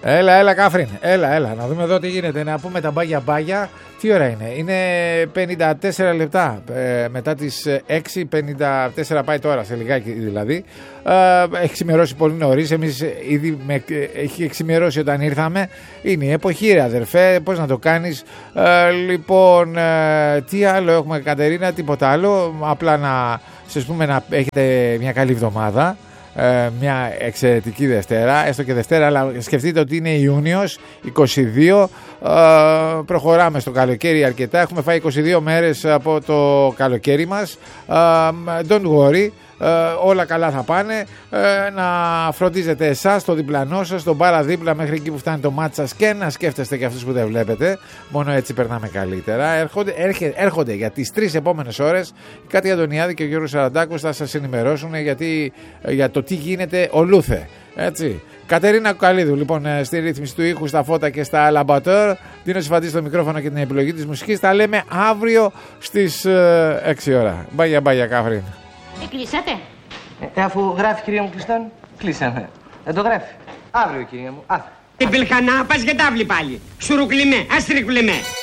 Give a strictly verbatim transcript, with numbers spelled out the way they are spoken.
Έλα, έλα, Κάφριν. Έλα, έλα. Να δούμε εδώ τι γίνεται. Να πούμε τα μπάγια μπάγια. Τι ώρα είναι? Είναι πενήντα τέσσερα λεπτά. Ε, μετά τις έξι πενήντα τέσσερα πάει τώρα, σε λιγάκι δηλαδή. Ε, έχει ξημερώσει πολύ νωρίς. Εμείς ήδη με, έχει ξημερώσει όταν ήρθαμε. Είναι η εποχή, ρε αδερφέ. Πώς να το κάνεις? Ε, λοιπόν, ε, τι άλλο έχουμε, Κατερίνα? Τίποτα άλλο. Απλά να σας πούμε να έχετε μια καλή εβδομάδα. Ε, μια εξαιρετική Δευτέρα, έστω και Δευτέρα, αλλά σκεφτείτε ότι είναι Ιούνιος είκοσι δύο. Ε, προχωράμε στο καλοκαίρι αρκετά. Έχουμε φάει είκοσι δύο μέρες από το καλοκαίρι μας. Ε, don't worry. Ε, όλα καλά θα πάνε. Ε, να φροντίζετε εσάς, το διπλανό σας, τον παραδίπλα μέχρι εκεί που φτάνει το μάτι σας και να σκέφτεστε και αυτούς που δεν βλέπετε. Μόνο έτσι περνάμε καλύτερα. Έρχονται, έρχε, έρχονται για τις τρεις επόμενες ώρες η Κάτια Αντωνιάδη και ο Γιώργος Σαραντάκος θα σας ενημερώσουν γιατί, για το τι γίνεται ολούθε. Έτσι. Κατερίνα Κουκαλίδου, λοιπόν, στη ρύθμιση του ήχου, στα φώτα και στα λαμπατόρ. Δίνω συμφαντή στο μικρόφωνο και την επιλογή της μουσικής. Τα λέμε αύριο στις ε, έξι ώρα. Μπάγια, μπάγια, Κάφριν. Ε, κλείσατε. Ε, αφού γράφει, κυρία μου, κλειστόν, κλείσαμε. Δεν το γράφει. Αύριο, κυρία μου, αύριο. Την πελχανά πας για τάβλη πάλι. Σουρουκλιμέ, αστρικλιμέ.